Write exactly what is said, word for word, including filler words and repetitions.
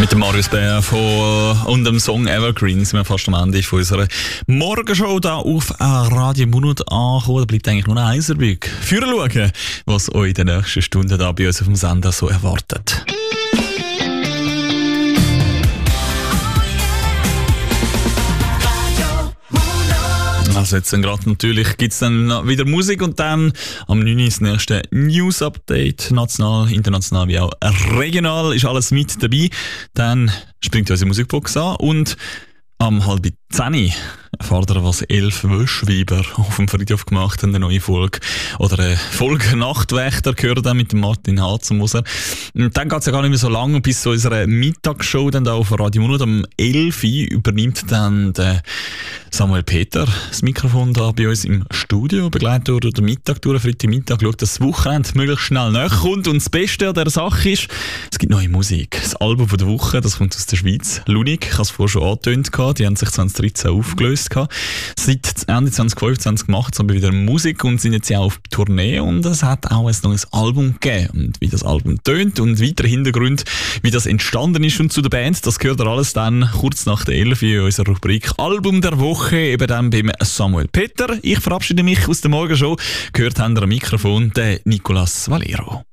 Mit dem Marius Bär von, und dem Song Evergreen sind wir fast am Ende von unserer Morgenshow da auf Radio Munot angekommen. Da bleibt eigentlich nur eins übrig. Für schauen, was euch in den nächsten Stunden da bei uns auf dem Sender so erwartet. Also jetzt dann gerade natürlich gibt's dann wieder Musik und dann am neun Uhr das nächste News-Update, national, international wie auch regional, ist alles mit dabei. Dann springt unsere Musikbox an und am halb zehn erfahrt ihr, was elf Wöschweber auf dem Friedhof gemacht haben, eine neue Folge. Oder eine Folge Nachtwächter gehört dann mit dem Martin Hazenmoser. Und dann geht's ja gar nicht mehr so lange bis zu unserer Mittagsshow dann da auf Radio Munot. Am elf Uhr übernimmt dann der Samuel Peter das Mikrofon da bei uns im Studio, begleitet durch den Mittag, durch den Freitagmittag, schaut, dass das Wochenende möglichst schnell nachkommt. Und das Beste an dieser Sache ist, es gibt neue Musik. Das Album von der Woche, das kommt aus der Schweiz. Lunik, ich habe es vorher schon angetönt, die haben sich zwanzig dreizehn aufgelöst. Seit Ende zwanzig fünfundzwanzig macht es aber wieder Musik und sind jetzt ja auf Tournee und es hat auch ein neues Album gegeben. Und wie das Album tönt und weitere Hintergründe, wie das entstanden ist und zu der Band, das gehört ihr alles dann kurz nach der elf in unserer Rubrik Album der Woche, eben dann beim Samuel Peter. Ich verabschiede mich aus der Morgenshow. Gehört haben wir am Mikrofon den Nicolas Valero.